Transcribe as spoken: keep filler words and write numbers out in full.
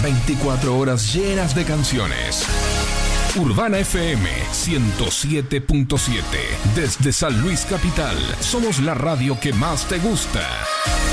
veinticuatro horas llenas de canciones. Urbana F M ciento siete punto siete. Desde San Luis Capital, somos la radio que más te gusta.